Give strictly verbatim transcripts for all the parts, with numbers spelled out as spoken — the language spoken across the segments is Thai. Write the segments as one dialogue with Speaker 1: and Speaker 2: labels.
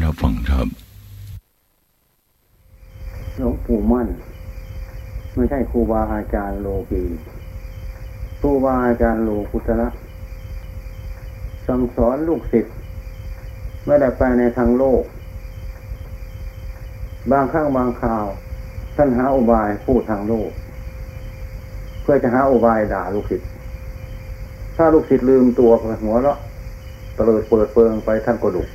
Speaker 1: รับฟังครับ
Speaker 2: หลวงปู่มั่นไม่ใช่ครูบาอาจารย์โลกีครูบาอาจารย์โลกุตระสั่งสอนลูกศิษย์ไม่ได้ไปในทางโลกบางครั้งบางคราวท่านหาอุบายพูดทางโลกเพื่อจะหาอุบายด่าลูกศิษย์ถ้าลูกศิษย์ลืมตัวหัวเราะเตลิดเปิดเปิงไปท่านก็ดุ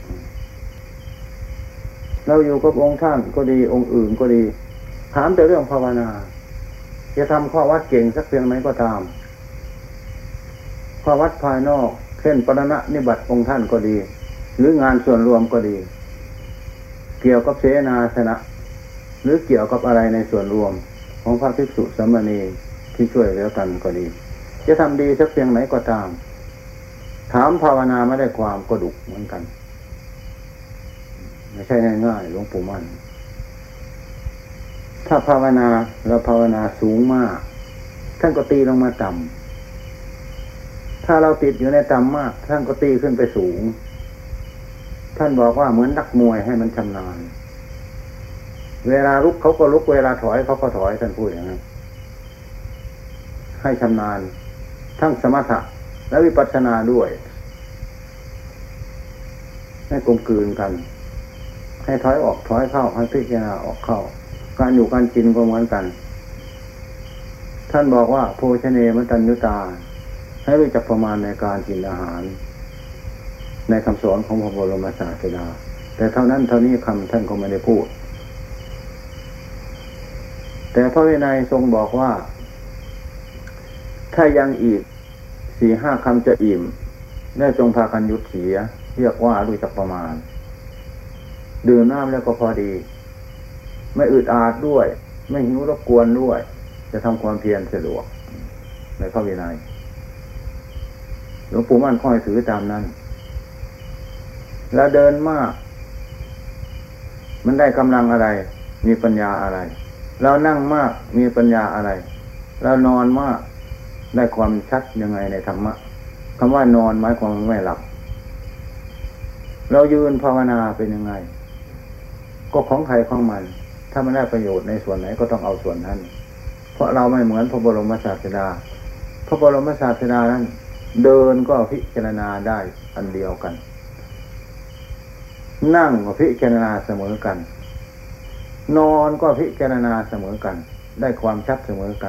Speaker 2: เราอยู่กับองค์ท่านก็ดีองค์อื่นก็ดีถามแต่เรื่องภาวนาจะทำข้อวัดเก่งสักเพียงไหนก็ตามข้อวัดภายนอกเช่นปรณนิบัติองค์ท่านก็ดีหรืองานส่วนรวมก็ดีเกี่ยวกับเสนาสนะหรือเกี่ยวกับอะไรในส่วนรวมของพระภิกษุสามเณรที่ช่วยเหลือกันก็ดีจะทำดีสักเพียงไหนก็ตามถามภาวนาไม่ได้ความก็ดุเหมือนกันไม่ใช่ง่ายๆหลวงปู่มั่นถ้าภาวนาเราภาวนาสูงมากท่านก็ตีลงมาต่ำถ้าเราติดอยู่ในต่ำมากท่านก็ตีขึ้นไปสูงท่านบอกว่าเหมือนนักมวยให้มันชำนาญเวลาลุกเขาก็ลุกเวลาถอยเขาก็ถอยท่านพูดอย่างนั้นให้ชำนาญทั้งสมถะและวิปัสสนาด้วยให้กลมกลืนกันให้ถอยออกถอยเข้าให้พิจารณาออกเข้าการอยู่การกินก็เหมือนกันท่านบอกว่าโภชเนมตัญญุตาให้รู้จักประมาณในการกินอาหารในคำสอนของพระบรมศาสดาแต่เท่านั้นเท่านี้คำท่านก็ไม่ได้พูดแต่พระวินัยทรงบอกว่าถ้ายังอีกสี่ห้าคำจะอิ่มได้จงพากันหยุดเสียเรียกว่ารู้จักประมาณดื่มน้ำแล้วก็พอดีไม่อึดอัดด้วยไม่หิวรบกวนด้วยจะทำความเพียรสะดวกในพระวินัยหลวงปู่มั่นค่อยถือตามนั้นแล้วเดินมากมันได้กำลังอะไรมีปัญญาอะไรเรานั่งมากมีปัญญาอะไรเรานอนมากได้ความชัดยังไงในธรรมะคำว่านอนหมายความไม่หลับเรายืนภาวนาเป็นยังไงก็ของใครของมันถ้ามันได้ประโยชน์ในส่วนไหนก็ต้องเอาส่วนนั้นเพราะเราไม่เหมือนพระบรมศาสดาพระบรมศาสดานั้นเดินก็พิจารณาได้อันเดียวกันนั่งก็พิจารณาเสมอกันนอนก็พิจารณาเสมอกันได้ความชัดเสมอกัน